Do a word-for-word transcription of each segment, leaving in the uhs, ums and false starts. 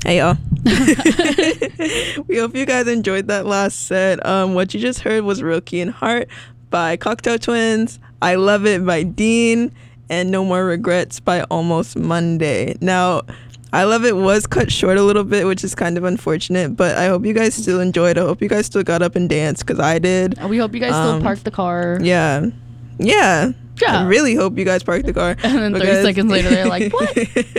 Hey y'all. We hope you guys enjoyed that last set. Um, what you just heard was Real Key and Heart by Cocktail Twins, I Love It by Dean, and No More Regrets by Almost Monday. Now, I Love It was cut short a little bit, which is kind of unfortunate, but I hope you guys still enjoyed. I hope you guys still got up and danced, because I did. We hope you guys um, still parked the car. Yeah. Yeah. Yeah. I really hope you guys parked the car. And then thirty seconds later, they're like, what?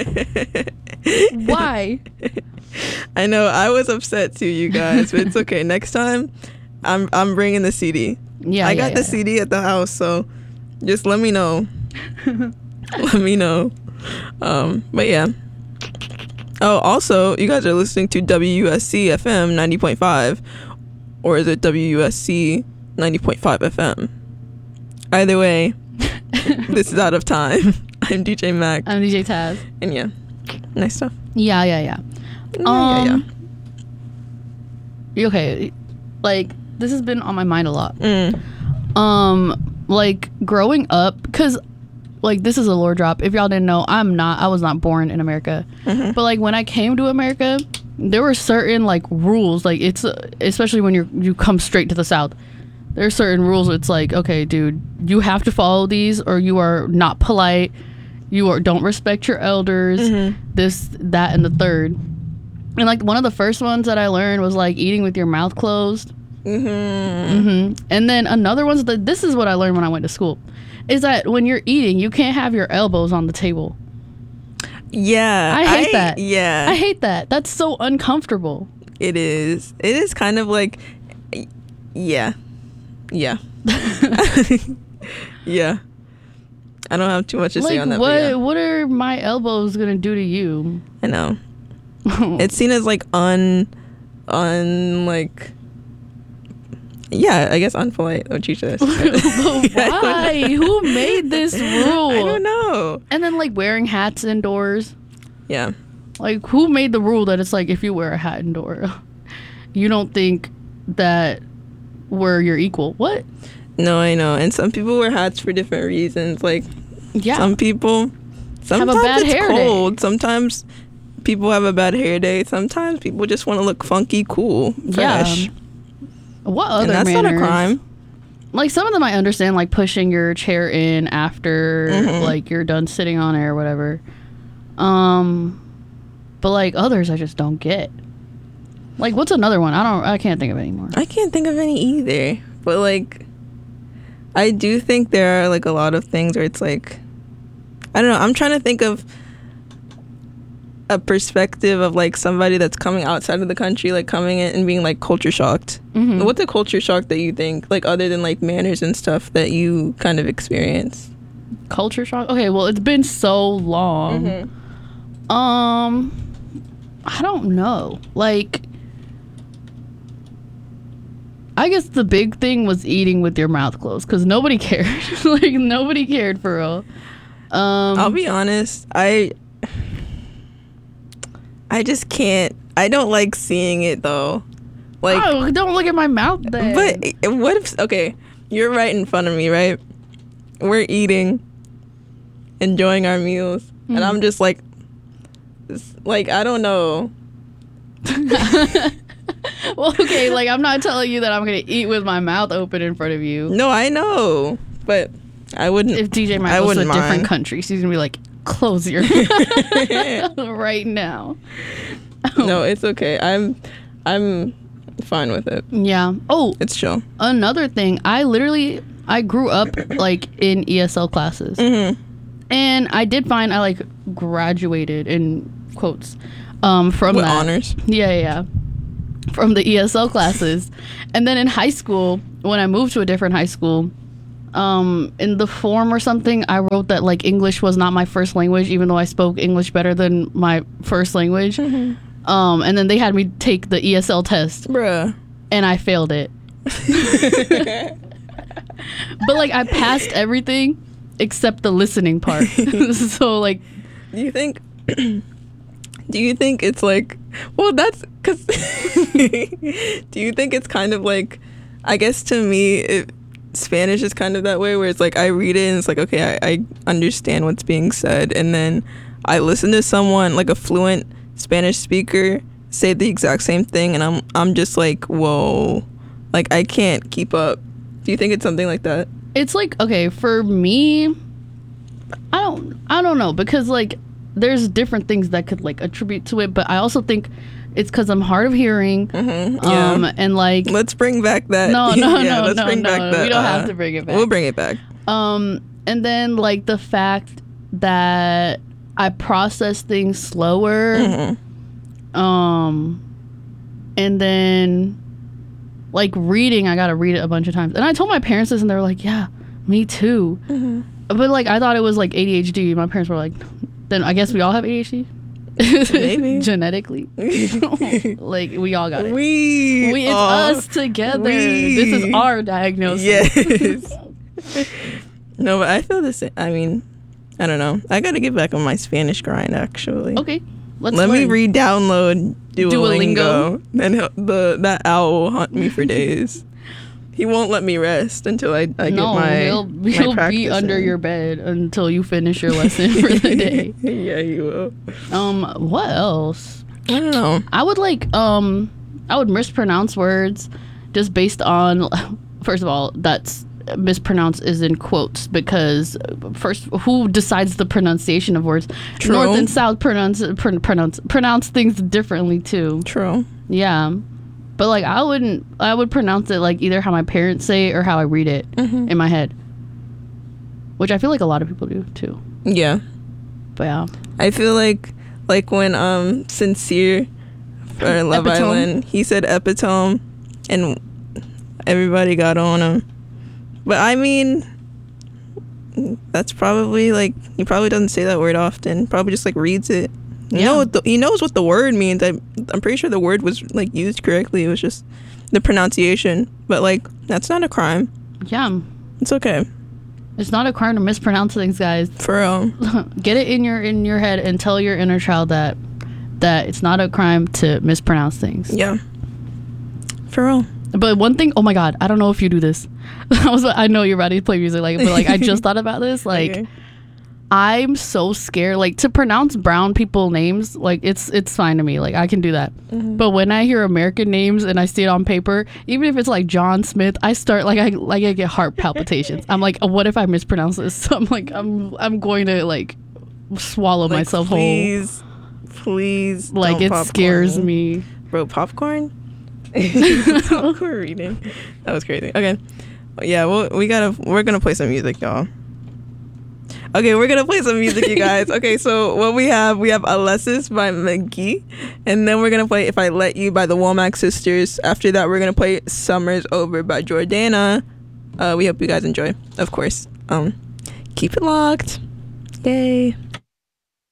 Why? I know, I was upset too, you guys, but it's okay. Next time, I'm I'm bringing the C D. Yeah, I got yeah, the yeah. C D at the house, so just let me know. Let me know. Um, but yeah. Oh, also, you guys are listening to W U S C F M ninety point five, or is it W U S C ninety point five F M? Either way, this is Out of Time. I'm D J Mac. I'm D J Taz. And yeah, nice stuff. Yeah, yeah, yeah. Yeah, um, yeah, yeah. Okay, like, this has been on my mind a lot. Mm. Um, like, growing up, because, like, this is a lore drop. If y'all didn't know, I'm not, I was not born in America. Mm-hmm. But, like, when I came to America, there were certain, like, rules. Like, it's, uh, especially when you're, you come straight to the South. There are certain rules. It's like, okay, dude, you have to follow these or you are not polite. You are, don't respect your elders. Mm-hmm. This, that, and the third. And, like, one of the first ones that I learned was, like, eating with your mouth closed. Mm-hmm. Mm-hmm. And then another one, that this is what I learned when I went to school, is that when you're eating, you can't have your elbows on the table. Yeah. I hate I, that. Yeah. I hate that. That's so uncomfortable. It is. It is kind of like, yeah. Yeah. Yeah. I don't have too much to like, say on that. What, yeah. what are my elbows going to do to you? I know. It's seen as like un, un, like, yeah, I guess unpolite, what you said. Why? Who made this rule? I don't know. And then, like, wearing hats indoors. Yeah. Like, who made the rule that it's like, if you wear a hat indoor, you don't think that we're your equal? What? No, I know. And some people wear hats for different reasons. Like, yeah. some people, sometimes have a bad it's hair cold. day. Sometimes people have a bad hair day. Sometimes people just want to look funky, cool, fresh. Yeah. What other and that's manners? not a crime. Like, some of them I understand, like pushing your chair in after mm-hmm. like you're done sitting on it or whatever. Um, but like others, I just don't get. Like, what's another one? I don't. I can't think of any more. I can't think of any either. But like, I do think there are like a lot of things where it's like, I don't know. I'm trying to think of a perspective of like somebody that's coming outside of the country, like coming in and being like culture shocked. Mm-hmm. What's a culture shock that you think, like, other than like manners and stuff, that you kind of experience? Culture shock? Okay, well, it's been so long. Mm-hmm. Um, I don't know. Like, I guess the big thing was eating with your mouth closed, because nobody cared. Like, nobody cared for real. Um, I'll be honest. I. I just can't. I don't like seeing it though. Like, oh, don't look at my mouth then. But what if? Okay, you're right in front of me, right? We're eating, enjoying our meals, mm-hmm. and I'm just like, like I don't know. Well, okay, like, I'm not telling you that I'm gonna eat with my mouth open in front of you. No, I know, but I wouldn't. If D J Mac goes to a different country, she's gonna be like, close your right now. No, it's okay. I'm I'm fine with it. Yeah. Oh, it's chill. Another thing, I literally I grew up like in E S L classes. Mm-hmm. And I did find I like graduated in quotes um from with that. honors. Yeah, yeah, yeah. From the E S L classes. And then in high school, when I moved to a different high school, um in the form or something, I wrote that like English was not my first language, even though I spoke English better than my first language. Mm-hmm. Um and then they had me take the E S L test, bruh, and I failed it. But like, I passed everything except the listening part. So like, do you think do you think it's like, well, that's because do you think it's kind of like, I guess to me it, Spanish is kind of that way, where it's like I read it and it's like, okay, I, I understand what's being said, and then I listen to someone like a fluent Spanish speaker say the exact same thing, and I'm I'm just like, whoa, like I can't keep up. Do you think it's something like that? It's like, okay, for me, I don't I don't know, because like there's different things that could like attribute to it, but I also think it's because I'm hard of hearing. Mm-hmm. Yeah. Um, and like, let's bring back that. No, no, yeah, no, let's no, bring no. back that, we don't uh, have to bring it back. We'll bring it back. Um, and then like the fact that I process things slower. Mm-hmm. Um, and then like reading, I gotta read it a bunch of times. And I told my parents this, and they were like, "Yeah, me too." Mm-hmm. But like, I thought it was like A D H D. My parents were like, "Then I guess we all have A D H D." Maybe genetically. Like we all got it. We, we it's are, us together. we. This is our diagnosis. Yes. No, but I feel the same. I mean, I don't know. I gotta get back on my Spanish grind, actually. Okay, let's Let learn. me re-download Duolingo, Duolingo. and he'll- the that owl will haunt me for days. He won't let me rest until I, I no, get my he'll, my he'll be practice under in. your bed until you finish your lesson for the day. Yeah, you will. Um, what else? I don't know. I would like um I would mispronounce words just based on, first of all, that's mispronounced is in quotes, because first, who decides the pronunciation of words? True. North and South pronounce pr- pronounce pronounce things differently too. True. Yeah. But like I wouldn't I would pronounce it like either how my parents say it or how I read it Mm-hmm. in my head. Which I feel like a lot of people do too. Yeah. But yeah. I feel like like when um Sincere for Love Epitome. Island, he said epitome, and everybody got on him. But I mean, that's probably like, he probably doesn't say that word often. Probably just like reads it. You Yeah. know what the, he knows what the word means. I I'm pretty sure the word was like used correctly. It was just the pronunciation. But like, that's not a crime. Yeah. It's okay. It's not a crime to mispronounce things, guys. For real. Get it in your in your head and tell your inner child that that it's not a crime to mispronounce things. Yeah. For real. But one thing, oh my god, I don't know if you do this. I was I know you're ready to play music, like, but like I just thought about this. Like, Okay. I'm so scared, like, to pronounce brown people names. Like, it's it's fine to me. Like, I can do that. Mm-hmm. But when I hear American names and I see it on paper, even if it's like John Smith, I start like I like I get heart palpitations. I'm like, oh, what if I mispronounce this? I'm like, I'm I'm going to like swallow Like, myself whole. please, please. Like, don't it popcorn scares me. Bro, popcorn? Popcorn reading. That was crazy. Okay. Yeah, well, we gotta, we're gonna play some music, y'all. Okay, we're gonna play some music, you guys. Okay, so what we have, we have Alessis by McGee, and then we're gonna play If I Let You by the Womack Sisters. After that, we're gonna play Summer's Over by Jordana. Uh, we hope you guys enjoy, of course. Um, keep it locked. Yay.